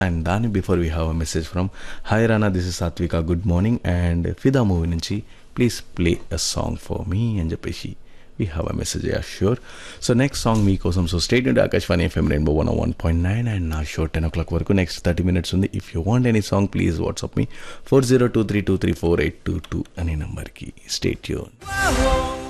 And దాని before we have a message from hi Rana, this is సాత్విక, good morning and ఫిదా movie నుంచి please play a song for me అని చెప్పేసి we have a message. Sure. So next song మీకోసం. So state నుండి Akashvani FM rainbow 101.9 and నా show 10 o'clock వరకు next 30 minutes ఉంది. If you want any song please WhatsApp మీ 4023234822 అనే నెంబర్కి. Stay tune.